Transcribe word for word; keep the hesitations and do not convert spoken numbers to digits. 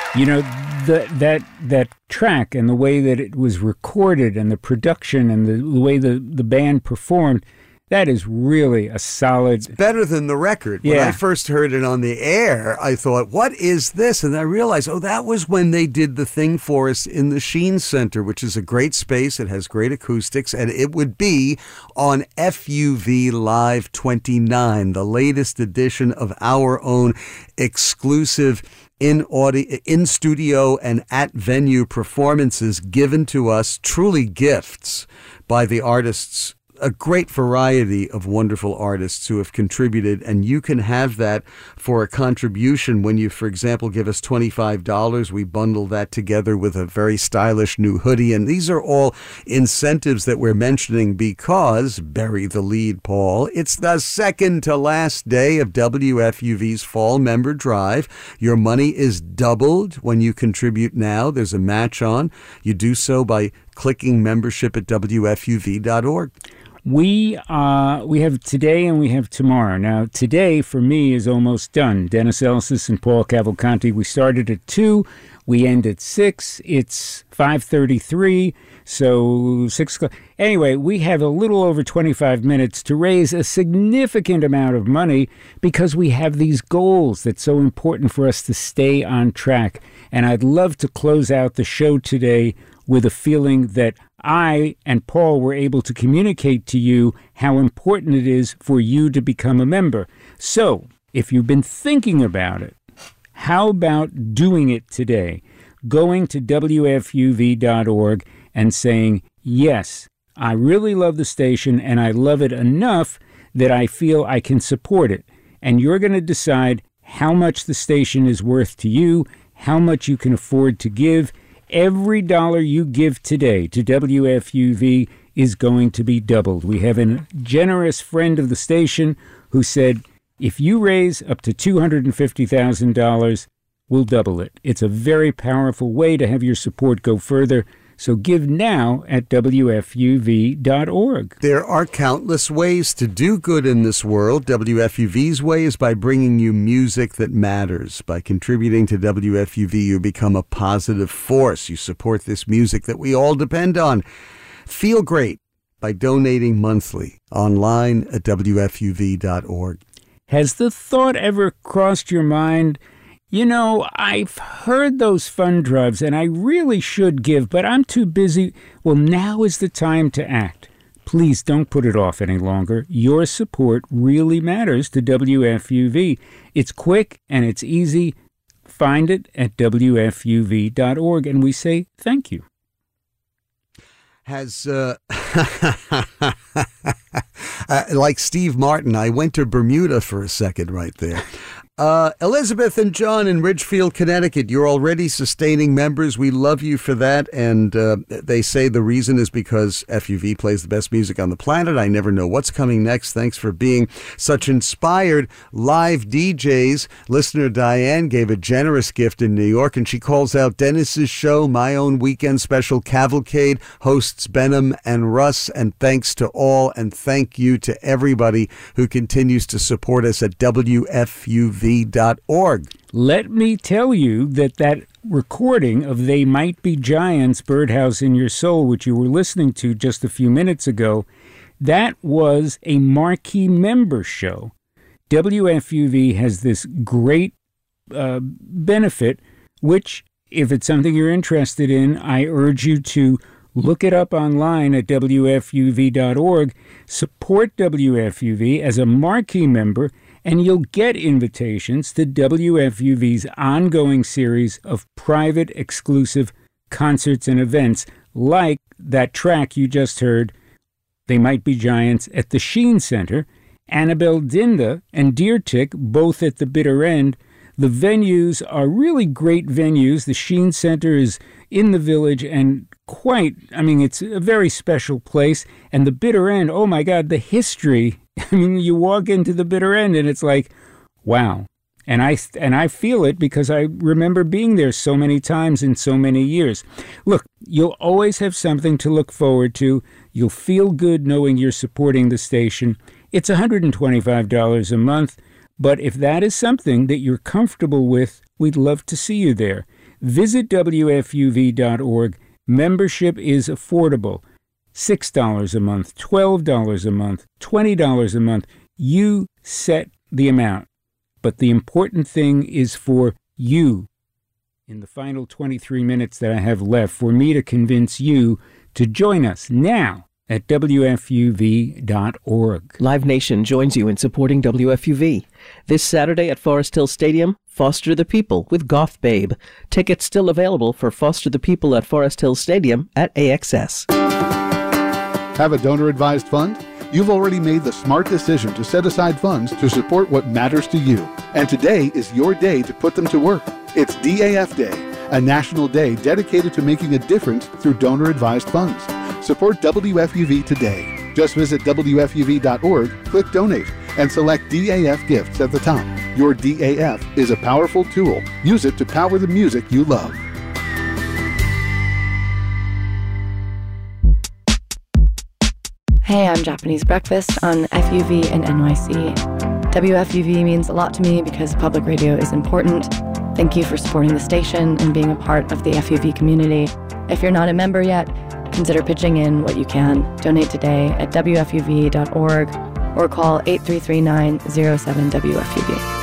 You know, the, that that track and the way that it was recorded and the production and the, the way the, the band performed, that is really a solid... It's better than the record. Yeah. When I first heard it on the air, I thought, what is this? And I realized, oh, that was when they did the thing for us in the Sheen Center, which is a great space. It has great acoustics, and it would be on F U V Live twenty-nine, the latest edition of our own exclusive in audio, in studio and at venue performances given to us, truly gifts by the artists. A great variety of wonderful artists who have contributed, and you can have that for a contribution when you, for example, give us twenty-five dollars. We bundle that together with a very stylish new hoodie, and these are all incentives that we're mentioning because, bury the lead, Paul, it's the second to last day of W F U V's Fall Member Drive. Your money is doubled when you contribute now. There's a match on. You do so by clicking membership at W F U V dot org. We uh, we have today and we have tomorrow. Now, today for me is almost done. Dennis Elsis and Paul Cavalcanti, we started at two. We end at six. It's five thirty-three, so six o'clock. Anyway, we have a little over twenty-five minutes to raise a significant amount of money because we have these goals that's so important for us to stay on track. And I'd love to close out the show today with a feeling that I and Paul were able to communicate to you how important it is for you to become a member. So, if you've been thinking about it, how about doing it today? Going to W F U V dot org and saying, yes, I really love the station and I love it enough that I feel I can support it. And you're going to decide how much the station is worth to you, how much you can afford to give. Every dollar you give today to W F U V is going to be doubled. We have a generous friend of the station who said, if you raise up to two hundred fifty thousand dollars, we'll double it. It's a very powerful way to have your support go further. So give now at W F U V dot org. There are countless ways to do good in this world. W F U V's way is by bringing you music that matters. By contributing to W F U V, you become a positive force. You support this music that we all depend on. Feel great by donating monthly online at W F U V dot org. Has the thought ever crossed your mind, you know, I've heard those fund drives and I really should give, but I'm too busy. Well, now is the time to act. Please don't put it off any longer. Your support really matters to W F U V. It's quick and it's easy. Find it at W F U V dot org, and we say thank you. Has, uh, uh, like Steve Martin, I went to Bermuda for a second right there. Uh, Elizabeth and John in Ridgefield, Connecticut, you're already sustaining members. We love you for that. And uh, they say the reason is because F U V plays the best music on the planet. I never know what's coming next. Thanks for being such inspired live D Js. Listener Diane gave a generous gift in New York, and she calls out Dennis's show, My Own Weekend Special Cavalcade, hosts Benham and Russ. And thanks to all, and thank you to everybody who continues to support us at W F U V dot org. Let me tell you that that recording of They Might Be Giants, Birdhouse in Your Soul, which you were listening to just a few minutes ago, that was a marquee member show. W F U V has this great uh, benefit, which, if it's something you're interested in, I urge you to look it up online at W F U V dot org. Support W F U V as a marquee member, and you'll get invitations to W F U V's ongoing series of private, exclusive concerts and events, like that track you just heard, They Might Be Giants, at the Sheen Center, Annabelle Dinda and Deer Tick, both at the bitter end. The venues are really great venues. The Sheen Center is in the Village and quite, I mean, it's a very special place. And the bitter end, oh my God, the history. I mean, you walk into the bitter end and it's like, wow. And I and I feel it because I remember being there so many times in so many years. Look, you'll always have something to look forward to. You'll feel good knowing you're supporting the station. It's one hundred twenty-five dollars a month, but if that is something that you're comfortable with, we'd love to see you there. Visit W F U V dot org. Membership is affordable. six dollars a month, twelve dollars a month, twenty dollars a month. You set the amount. But the important thing is for you, in the final twenty-three minutes that I have left, for me to convince you to join us now at W F U V dot org. Live Nation joins you in supporting W F U V. This Saturday at Forest Hill Stadium, Foster the People with Goth Babe. Tickets still available for Foster the People at Forest Hill Stadium at A X S. Have a donor-advised fund? You've already made the smart decision to set aside funds to support what matters to you. And today is your day to put them to work. It's D A F Day, a national day dedicated to making a difference through donor-advised funds. Support W F U V today. Just visit W F U V dot org, click Donate, and select D A F Gifts at the top. Your D A F is a powerful tool. Use it to power the music you love. Hey, I'm Japanese Breakfast on F U V and N Y C. W F U V means a lot to me because public radio is important. Thank you for supporting the station and being a part of the F U V community. If you're not a member yet, consider pitching in what you can. Donate today at W F U V dot org or call eight three three nine zero seven W F U V.